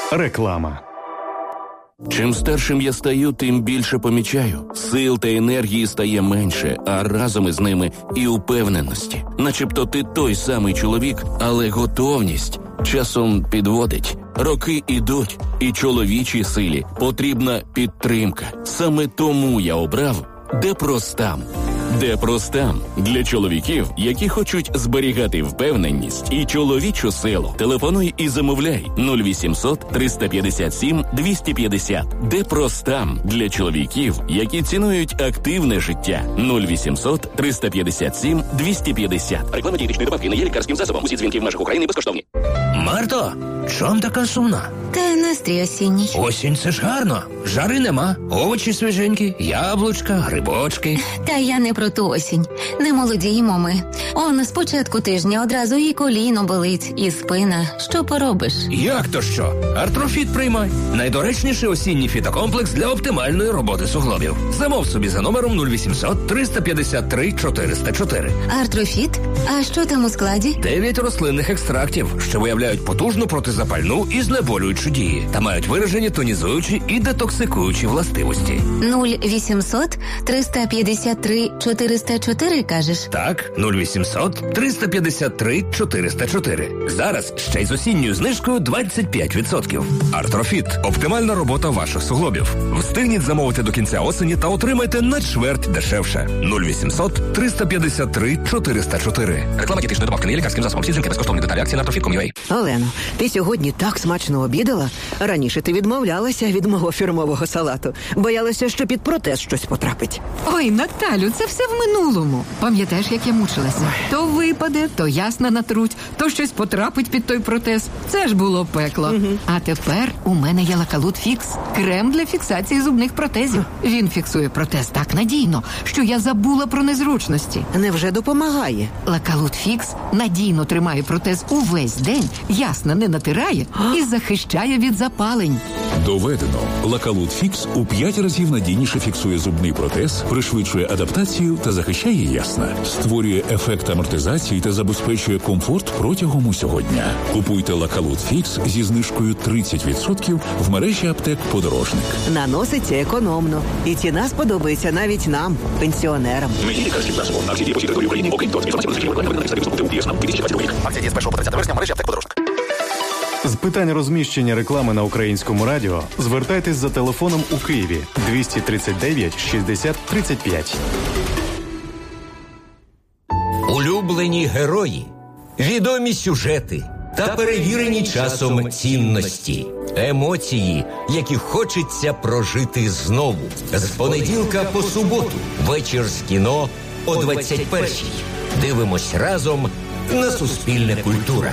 Реклама. Чим старшим я стаю, тим більше помічаю. Сил та енергії стає менше, а разом із ними і упевненості. Начебто ти той самий чоловік, але готовність часом підводить. Роки ідуть, і чоловічій силі потрібна підтримка. Саме тому я обрав Депростам. Депростам для чоловіків, які хочуть зберігати впевненість і чоловічу силу. Телефонуй і замовляй 0800 357 250. Депростам для чоловіків, які цінують активне життя. 0800 357 250. Реклама дієтичної добавки не є лікарським засобом. Усі дзвінки в межах України безкоштовні. Марто, чом така сумна? Та настрій осінній. Осінь, це ж гарно. Жари нема. Овочі свіженькі, яблучка, грибочки. Та я не про ту осінь. Не молодіємо ми. Он з початку тижня одразу і коліно болить, і спина. Що поробиш? Як то що? Артрофіт приймай. Найдоречніший осінній фітокомплекс для оптимальної роботи суглобів. Замов собі за номером 0800 353 404. Артрофіт? А що там у складі? 9 рослинних екстрактів, що виявляють потужну протизапальну і знеболюючу дії та мають виражені тонізуючі і детоксикуючі властивості. 0800 353 404, кажеш? Так, 0800 353 404. Зараз ще й з осінньою знижкою 25%. Артрофіт – оптимальна робота ваших суглобів. Встигніть замовити до кінця осені та отримайте на чверть дешевше. 0800 353 404. Реклама дієтичної добавки не є лікарським засобом. Всі дзвінки безкоштовні. Деталі акції на Артрофіт.com.ua. Олено, ти сьогодні так смачно обідала. Раніше ти відмовлялася від мого фірмового салату. Боялася, що під протез щось потрапить. Ой, Наталю, це все в минулому. Пам'ятаєш, як я мучилася? То випаде, то ясна натруть, то щось потрапить під той протез. Це ж було пекло. А тепер у мене є Лакалут Фікс. Крем для фіксації зубних протезів. Він фіксує протез так надійно, що я забула про незручності. Невже допомагає? Лакалут Фікс надійно тримає протез увесь день, ясно не натирає і захищає від запалень. Доведено. Лакалут Фікс у 5 разів надійніше фіксує зубний протез, пришвидшує адаптацію та захищає ясна. Створює ефект амортизації та забезпечує комфорт протягом усього дня. Купуйте Лакалут Фікс зі знижкою 30% в мережі аптек «Подорожник». Наноситься економно. І ціна сподобається навіть нам, пенсіонерам. Не є лікарським засобом. Акції діє по всій території України. Окрім того, інформацію на Акція діє з 1 по 30 вересня в мережі аптек «Подорожник». З питань розміщення реклами на Українському радіо звертайтесь за телефоном у Києві 239 60 35. Улюблені герої, відомі сюжети та перевірені часом цінності, емоції, які хочеться прожити знову. З понеділка по суботу, вечір з кіно о 21-й. Дивимось разом на Суспільне культура.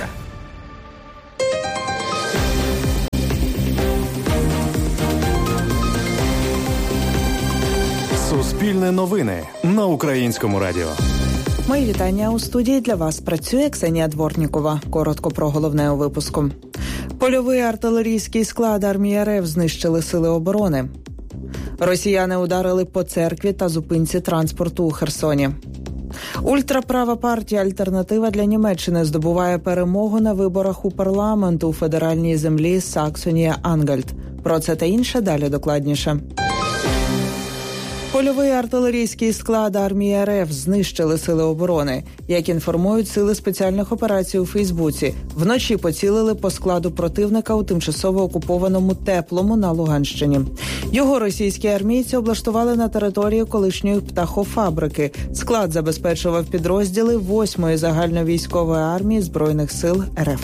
Суспільне новини на Українському радіо. Мої вітання. У студії для вас працює Ксенія Дворнікова. Коротко про головне у випуску. Польовий артилерійський склад армії РФ знищили сили оборони. Росіяни ударили по церкві та зупинці транспорту у Херсоні. Ультраправа партія «Альтернатива для Німеччини» здобуває перемогу на виборах у парламент у федеральній землі Саксонія-Ангальт. Про це та інше далі докладніше. Польовий артилерійський склад армії РФ знищили сили оборони. Як інформують сили спеціальних операцій у Фейсбуці, вночі поцілили по складу противника у тимчасово окупованому Теплому на Луганщині. Його російські армійці облаштували на території колишньої птахофабрики. Склад забезпечував підрозділи 8-ї загальновійськової армії Збройних сил РФ.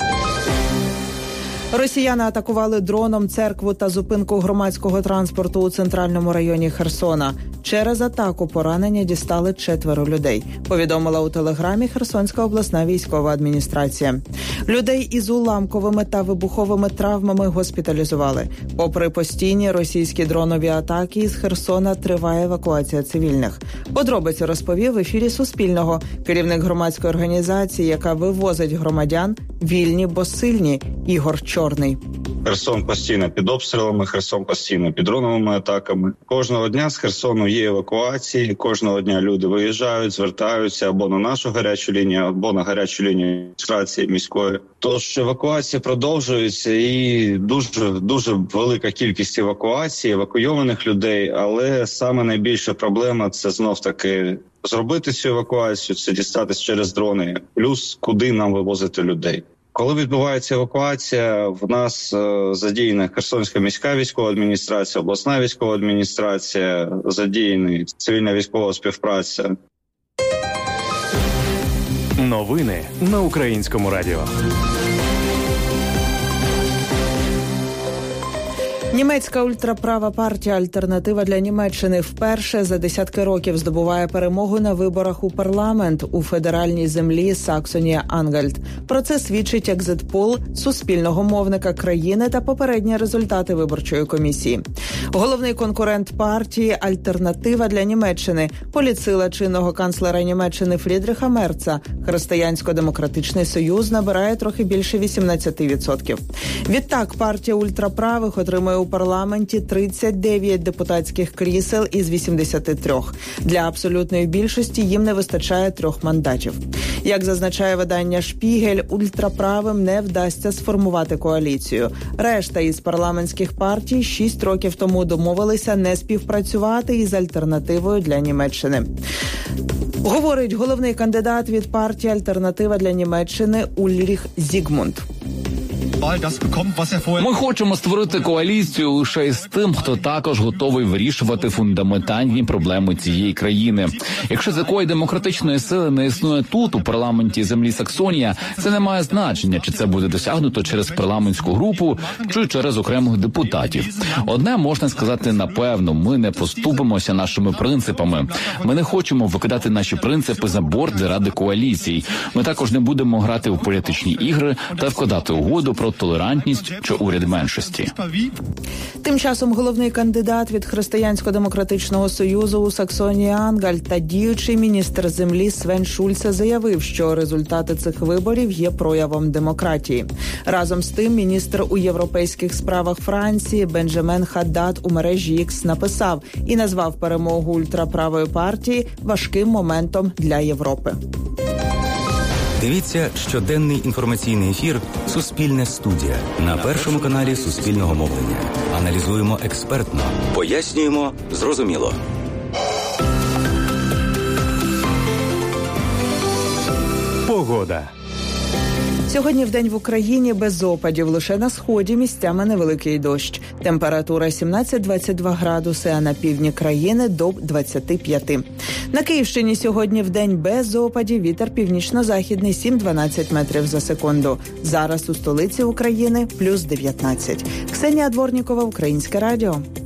Росіяни атакували дроном церкву та зупинку громадського транспорту у центральному районі Херсона. Через атаку поранення дістали 4 людей, повідомила у телеграмі Херсонська обласна військова адміністрація. Людей із уламковими та вибуховими травмами госпіталізували. Попри постійні російські дронові атаки, із Херсона триває евакуація цивільних. Подробиці розповів в ефірі Суспільного керівник громадської організації, яка вивозить громадян «Вільні, бо сильні» Ігор Чорний. Херсон постійно під обстрілами, Херсон постійно під дроновими атаками. Кожного дня з Херсону є евакуації, кожного дня люди виїжджають, звертаються або на нашу гарячу лінію, або на гарячу лінію адміністрації міської. Тож евакуація продовжується і дуже велика кількість евакуацій, евакуйованих людей, але саме найбільша проблема – це знов-таки зробити цю евакуацію, це дістатись через дрони, плюс куди нам вивозити людей. Коли відбувається евакуація, в нас задіяна Херсонська міська військова адміністрація, обласна військова адміністрація, задіяна цивільна військова співпраця. Новини на Українському радіо. Німецька ультраправа партія «Альтернатива для Німеччини» вперше за десятки років здобуває перемогу на виборах у парламент у федеральній землі Саксонія-Ангальт. Про це свідчить екзит-пол суспільного мовника країни та попередні результати виборчої комісії. Головний конкурент партії «Альтернатива для Німеччини» політсила чинного канцлера Німеччини Фрідріха Мерца. Християнсько-демократичний союз набирає трохи більше 18%. Відтак партія ультраправих отримує у парламенті 39 депутатських крісел із 83. Для абсолютної більшості їм не вистачає 3 мандатів. Як зазначає видання «Шпігель», ультраправим не вдасться сформувати коаліцію. Решта із парламентських партій 6 років тому домовилися не співпрацювати із «Альтернативою для Німеччини». Говорить головний кандидат від партії «Альтернатива для Німеччини» Ульріх Зігмунд. Ми хочемо створити коаліцію лише із тим, хто також готовий вирішувати фундаментальні проблеми цієї країни. Якщо такої демократичної сили не існує тут, у парламенті землі Саксонія, це не має значення, чи це буде досягнуто через парламентську групу, чи через окремих депутатів. Одне можна сказати напевно, ми не поступимося нашими принципами. Ми не хочемо викидати наші принципи за борт заради коаліцій. Ми також не будемо грати в політичні ігри та вкладати угоду про толерантність чи уряд меншості. Тим часом головний кандидат від Християнсько-демократичного союзу у Саксонії-Ангальт та діючий міністр землі Свен Шульце заявив, що результати цих виборів є проявом демократії. Разом з тим, міністр у європейських справах Франції Бенджамен Хаддад у мережі X написав і назвав перемогу ультраправої партії важким моментом для Європи. Дивіться щоденний інформаційний ефір «Суспільне студія» на Першому каналі Суспільного мовлення. Аналізуємо експертно, пояснюємо зрозуміло. Погода. Сьогодні вдень в Україні без опадів, лише на сході місцями невеликий дощ. Температура 17-22 градуси, а на півдні країни до 25. На Київщині сьогодні вдень без опадів, вітер північно-західний 7-12 метрів за секунду. Зараз у столиці України плюс 19. Ксенія Дворнікова, Українське радіо.